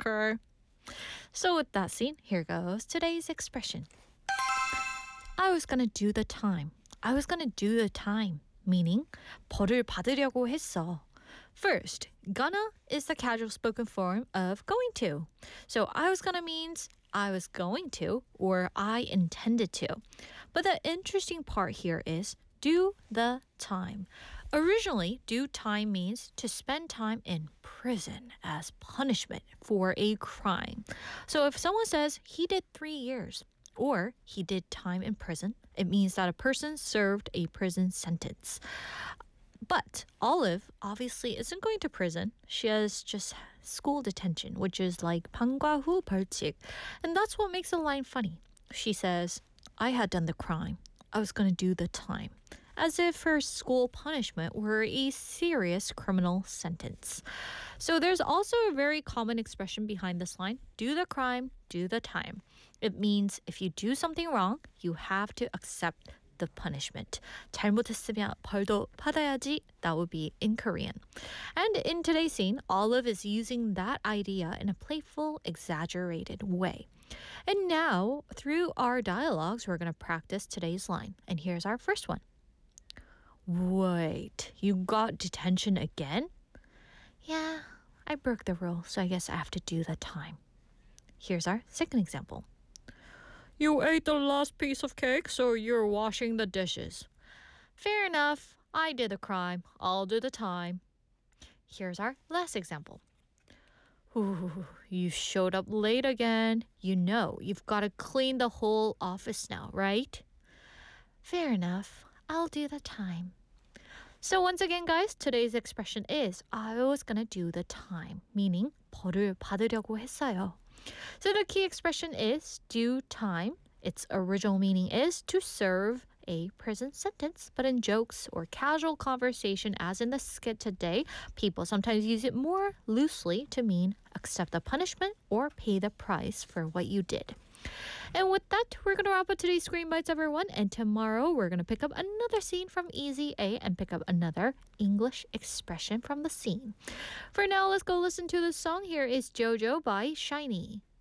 Okay. So with that scene, here goes today's expression. I was gonna do the time. I was gonna do the time. Meaning, 벌을 받으려고 했어. First, gonna is the casual spoken form of going to. So I was gonna means I was going to or I intended to. But the interesting part here is do the time. Originally, do time means to spend time in prison as punishment for a crime. So if someone says he did 3 years or he did time in prison, it means that a person served a prison sentence. But Olive obviously isn't going to prison. She has just school detention, which is like 방과후 벌칙. And that's what makes the line funny. She says, I had done the crime. I was going to do the time. As if her school punishment were a serious criminal sentence. So there's also a very common expression behind this line, do the crime, do the time. It means if you do something wrong, you have to accept the punishment. 잘못했으면 벌도 받아야지. That would be in Korean. And in today's scene, Olive is using that idea in a playful, exaggerated way. And now, through our dialogues, we're going to practice today's line. And here's our first one. Wait, you got detention again? Yeah, I broke the rule, so I guess I have to do the time. Here's our second example. You ate the last piece of cake, so you're washing the dishes. Fair enough. I did the crime. I'll do the time. Here's our last example. Ooh, you showed up late again. You know, you've got to clean the whole office now, right? Fair enough. I'll do the time. So once again, guys, today's expression is I was gonna do the time, meaning 벌을 받으려고 했어요. So the key expression is do time. Its original meaning is to serve a prison sentence, but in jokes or casual conversation, as in the skit today, people sometimes use it more loosely to mean accept the punishment or pay the price for what you did. And with that, we're going to wrap up today's Screen Bites, everyone. And tomorrow, we're going to pick up another scene from Easy A and pick up another English expression from the scene. For now, let's go listen to the song. Here is JoJo by SHINee.